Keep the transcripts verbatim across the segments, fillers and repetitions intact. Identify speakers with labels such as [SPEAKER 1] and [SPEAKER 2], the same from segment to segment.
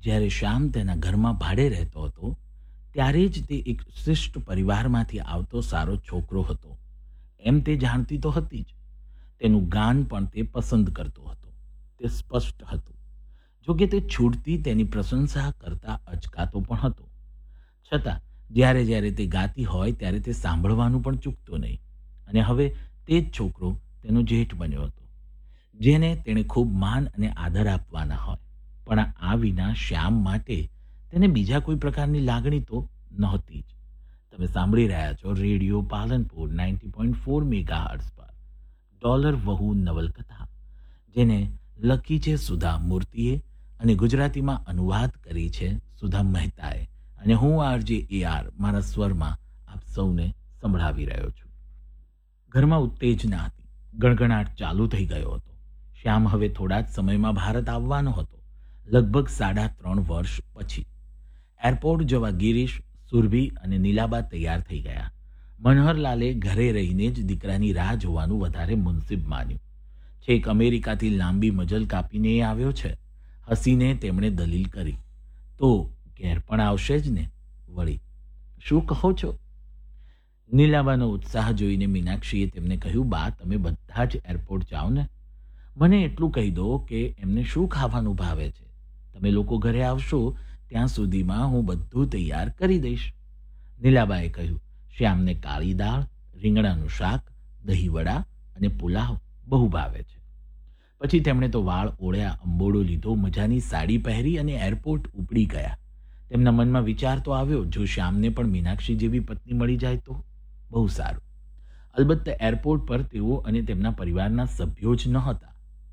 [SPEAKER 1] જ્યારે શ્યામ તેના ઘરમાં ભાડે રહેતો હતો ત્યારે જ તે એક શિષ્ટ પરિવારમાંથી આવતો સારો છોકરો હતો એમ તે જાણતી તો હતી જ. તેનું ગાન પણ તે પસંદ કરતો હતો. તે સ્પષ્ટ હતું. જોકે તે છૂટતી તેની પ્રશંસા કરતા અચકાતો પણ હતો. છતાં જ્યારે જ્યારે તે ગાતી હોય ત્યારે તે સાંભળવાનું પણ ચૂકતો નહીં. અને હવે તે જ છોકરો તેનો જેઠ બન્યો હતો, જેને તેણે ખૂબ માન અને આદર આપવાના હોય. પણ આ વિના શ્યામ માટે તેને બીજા કોઈ પ્રકારની લાગણી તો નહોતી જ. તમે સાંભળી રહ્યા છો radio Palanpur ninety point four mega hertz પર ડોલર વહુ નવલકથા, જેને લખી છે સુધા મૂર્તિએ અને ગુજરાતીમાં અનુવાદ કરી છે સુધા મહેતાએ. અને હું આરજે એ આર મારા સ્વરમાં આપ સૌને સંભળાવી રહ્યો છું. ઘરમાં ઉત્તેજના હતી. ગણગણાટ ચાલુ થઈ ગયો હતો. શ્યામ હવે થોડા જ સમયમાં ભારત આવવાનો હતો, લગભગ સાડા ત્રણ વર્ષ પછી. એરપોર્ટ જવા ગિરીશ, સુરભી અને નીલાબા તૈયાર થઈ ગયા. મનોહરલાલે ઘરે રહીને જ દીકરાની રાહ જોવાનું વધારે મુનસિબ માન્યું. છેક અમેરિકાથી લાંબી મજલ કાપીને એ આવ્યો છે. હસીને તેમણે દલીલ કરી, તો ઘેર પણ આવશે જ ને વળી, શું કહો છો? નીલાબાનો ઉત્સાહ જોઈને મીનાક્ષીએ તેમને કહ્યું, બા તમે બધા જ એરપોર્ટ જાઓ ને. મને એટલું કહી દો કે એમને શું ખાવાનું ભાવે છે. તમે લોકો ઘરે આવશો ત્યાં સુધીમાં હું બધું તૈયાર કરી દઈશ. નીલાબાએ કહ્યું, શ્યામને કાળી દાળ, રીંગણાનું શાક, દહીં વડા અને પુલાવ બહુ ભાવે છે. પછી તેમણે તો વાળ ઓળ્યા, અંબોડો લીધો, મજાની સાડી પહેરી અને એરપોર્ટ ઉપડી ગયા. તેમના મનમાં વિચાર તો આવ્યો, જો શ્યામને પણ મીનાક્ષી જેવી પત્ની મળી જાય તો બહુ સારું. અલબત્ત એરપોર્ટ પર તેઓ અને તેમના પરિવારના સભ્યો જ ન હતા.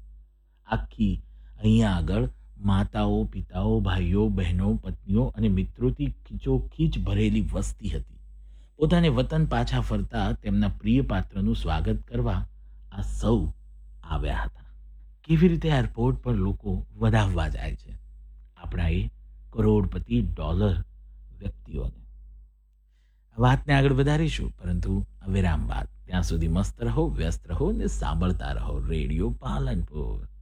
[SPEAKER 1] આખી અહીંયા આગળ માતાઓ, પિતાઓ, ભાઈઓ, બહેનો, પત્નીઓ અને મિત્રોથી ખીચોખીચ ભરેલી વસ્તી હતી. પોતાને વતન પાછા ફરતા તેમના પ્રિય પાત્રનું સ્વાગત કરવા આ સૌ આવ્યા હતા. કેવી રીતે એરપોર્ટ પર લોકો વધાવવા જાય છે આપણા એ કરોડપતિ ડોલર વ્યક્તિઓને. વાતને આગળ વધારીશું, પરંતુ વિરામ બાદ. ત્યાં સુધી મસ્ત રહો, વ્યસ્ત રહો અને સાંભળતા રહો રેડિયો પાલનપુર.